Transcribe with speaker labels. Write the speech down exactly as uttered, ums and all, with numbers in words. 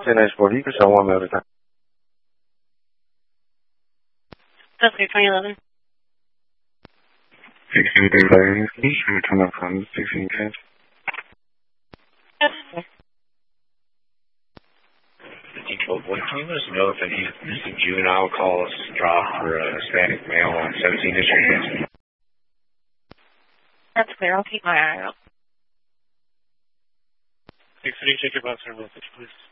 Speaker 1: ten nine four, you can sell one at a time.
Speaker 2: That's okay, twenty eleven.
Speaker 1: sixteen thirty Can you return up from sixteen ten?
Speaker 2: Yes, sir.
Speaker 3: fifteen twelve, can you let us know if any missing juvenile calls dropped for a Hispanic male on seventeen District?
Speaker 2: That's clear. I'll keep my eye out.
Speaker 4: Six, can you check your box for a message, please?